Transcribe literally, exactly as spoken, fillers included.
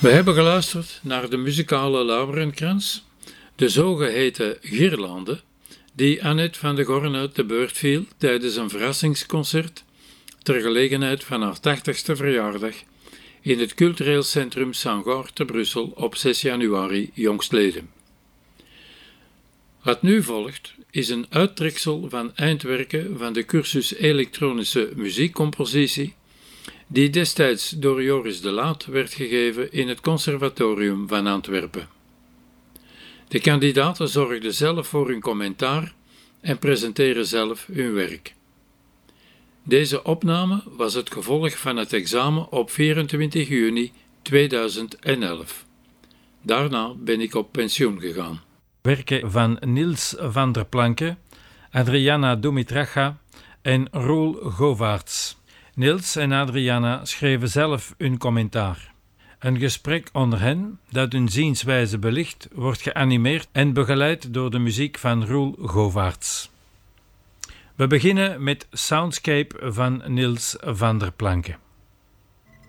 We hebben geluisterd naar de muzikale Lauwerenkrans, de zogeheten Girlande, die Annette van de Gorne te beurt viel tijdens een verrassingsconcert ter gelegenheid van haar tachtigste verjaardag in het cultureel centrum Saint-Goar te Brussel op zes januari jongstleden. Wat nu volgt is een uittreksel van eindwerken van de cursus elektronische muziekcompositie die destijds door Joris de Laat werd gegeven in het Conservatorium van Antwerpen. De kandidaten zorgden zelf voor hun commentaar en presenteren zelf hun werk. Deze opname was het gevolg van het examen op vierentwintig juni tweeduizend elf. Daarna ben ik op pensioen gegaan. Werken van Niels van der Planke, Adriana Dumitracha en Roel Govaerts. Niels en Adriana schreven zelf hun commentaar. Een gesprek onder hen, dat hun zienswijze belicht, wordt geanimeerd en begeleid door de muziek van Roel Govaerts. We beginnen met Soundscape van Niels van der Planke.